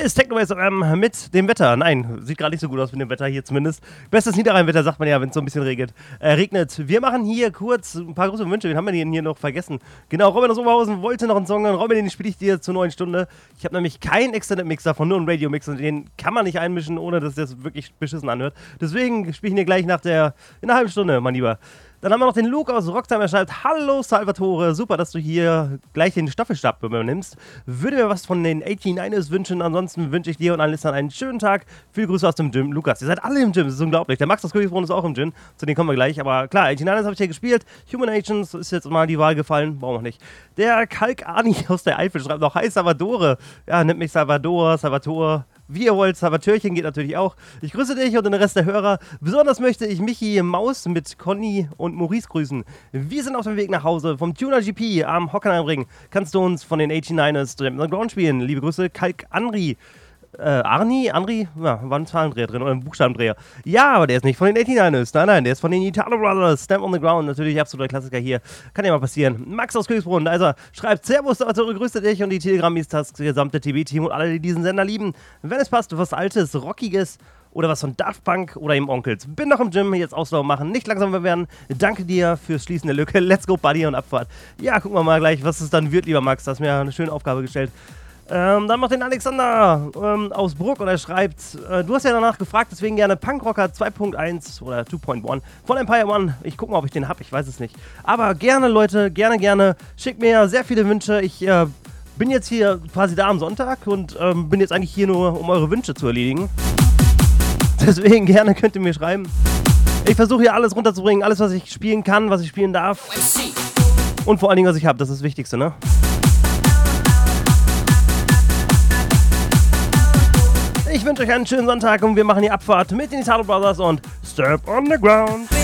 ist Technoways mit dem Wetter. Nein, sieht gerade nicht so gut aus mit dem Wetter hier zumindest. Bestes Niederrheinwetter sagt man ja, wenn es so ein bisschen regnet. Wir machen hier kurz ein paar große Wünsche. Wen haben wir denn hier noch vergessen? Genau, Robin aus Oberhausen wollte noch einen Song hören. Robin, den spiele ich dir zur neuen Stunde. Ich habe nämlich keinen Extended Mix davon, nur einen Radio-Mix. Und den kann man nicht einmischen, ohne dass das wirklich beschissen anhört. Deswegen spiele ich ihn dir gleich in einer halben Stunde, mein Lieber. Dann haben wir noch den Luke aus Roxheim, er schreibt: Hallo Salvatore, super, dass du hier gleich den Staffelstab übernimmst. Würde mir was von den 89ers wünschen, ansonsten wünsche ich dir und allen Listenern einen schönen Tag. Viele Grüße aus dem Gym. Lukas, ihr seid alle im Gym, das ist unglaublich. Der Max aus Königsbrunn ist auch im Gym, zu denen kommen wir gleich. Aber klar, 89ers habe ich hier gespielt. Human Agents ist jetzt mal die Wahl gefallen, brauchen wir nicht. Der Kalk Arni aus der Eifel schreibt noch: Hi Salvatore. Ja, nennt mich Salvatore. Wie ihr wollt, Salvatörchen geht natürlich auch. Ich grüße dich und den Rest der Hörer. Besonders möchte ich Michi Maus mit Conny und Maurice grüßen. Wir sind auf dem Weg nach Hause vom Tuner GP am Hockenheimring. Kannst du uns von den 89ers Jam on the Ground spielen? Liebe Grüße, Kalk Andri. Arni? Ja, war ein Zahlendreher drin oder ein Buchstabendreher. Ja, aber der ist nicht von den 89ers. Nein, der ist von den Italo Brothers. Stamp on the Ground, natürlich absoluter Klassiker hier. Kann ja mal passieren. Max aus Königsbrunn, also schreibt: Servus, Salvatore, grüße dich und die Telegram-Is, das gesamte TB-Team und alle, die diesen Sender lieben. Wenn es passt, was Altes, Rockiges oder was von Daft Punk oder eben Onkels. Bin noch im Gym, jetzt Auslauf machen, nicht langsamer werden. Danke dir fürs Schließen der Lücke. Let's go, Buddy, und Abfahrt. Ja, gucken wir mal gleich, was es dann wird, lieber Max. Das hast mir eine schöne Aufgabe gestellt. Dann noch den Alexander aus Bruck und er schreibt: Du hast ja danach gefragt, deswegen gerne Punkrocker 2.1 oder 2.1 von Empire One. Ich guck mal, ob ich den hab, ich weiß es nicht. Aber gerne, Leute, gerne. Schickt mir sehr viele Wünsche. Ich bin jetzt hier quasi da am Sonntag und bin jetzt eigentlich hier nur, um eure Wünsche zu erledigen. Deswegen gerne könnt ihr mir schreiben. Ich versuche hier alles runterzubringen, alles, was ich spielen kann, was ich spielen darf. Und vor allen Dingen, was ich habe, das ist das Wichtigste, ne? Ich wünsche euch einen schönen Sonntag und wir machen die Abfahrt mit den Italo Brothers und Step on the Ground.